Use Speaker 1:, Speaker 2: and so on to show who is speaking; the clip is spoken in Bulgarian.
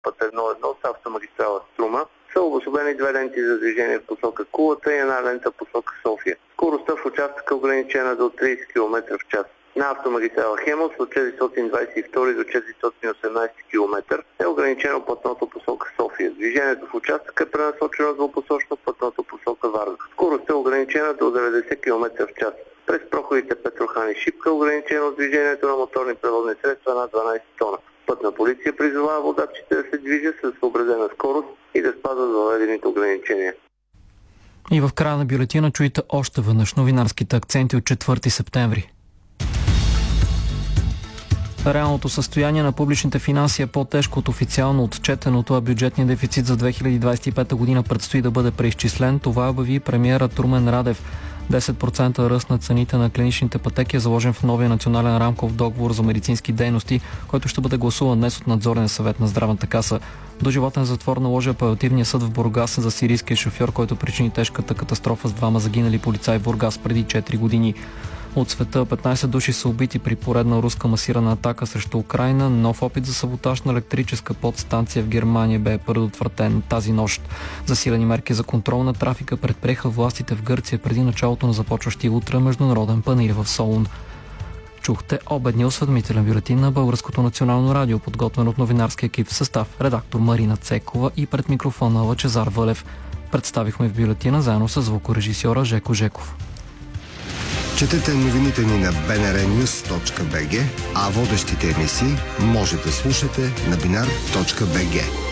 Speaker 1: път 1-1 с автомагистрала Струма са обособени две ленти за движение в посока Кулата и една лента в посока София. Скоростта в участъка е ограничена до 30 км в час. На автомагистрала Хемус от 422 до 418 км е ограничено платното посока София. Движението в участъка е пренасочено двупосочно платното посока Варна. Скоростта е ограничена до 90 км в час. През проходите Петрохан и Шипка е ограничено движението на моторни превозни средства на 12 тона. Пътна полиция призовава водачите да се движат с съобразена скорост и да спазват въведените ограничения.
Speaker 2: И в края на бюлетина чуйте още веднъж новинарските акценти от 4 септември. Реалното състояние на публичните финанси е по-тежко от официално отчетеното, а бюджетният дефицит за 2025 година предстои да бъде преизчислен. Това обяви премиерът Румен Радев. 10% ръст на цените на клиничните пътеки е заложен в новия национален рамков договор за медицински дейности, който ще бъде гласуван днес от надзорния съвет на Здравната каса. Доживотен затвор наложи апелативния съд в Бургас за сирийския шофьор, който причини тежката катастрофа с 2 загинали полицаи в Бургас преди 4 години. От света 15 души са убити при поредна руска масирана атака срещу Украйна. Нов опит за саботаж на електрическа подстанция в Германия бе предотвратен тази нощ. Засилени мерки за контрол на трафика предприеха властите в Гърция преди началото на започващия утре международен панаир в Солун. Чухте обедния осведомителен бюлетин на Българското национално радио, подготвен от новинарския екип в състав редактор Марина Цекова и пред микрофона Лъчезар Вълев. Представихме в бюлетина заедно с звукорежисьора Жеко Жеков.
Speaker 3: Четете новините ни на bnrnews.bg, а водещите емисии може да слушате на binar.bg.